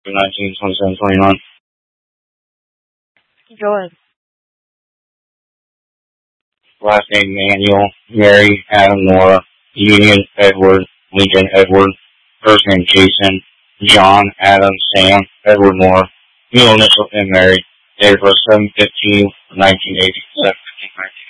19, 27, 29. Go ahead. Last name Manuel, Mary, Adam, Nora, Union, Edward, Lincoln, Edward. First name Jason, John, Adam, Sam, Edward, Moore. Middle initial and Mary. Date of birth 7/15/1987.